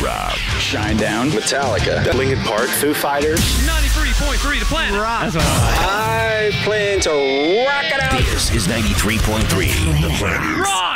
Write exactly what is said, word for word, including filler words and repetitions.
Rock. Shinedown. Metallica. Linkin Park. Foo Fighters. ninety-three point three The Planet. Rock. That's what I I plan to rock it out. This is ninety-three point three The Planet. Rock!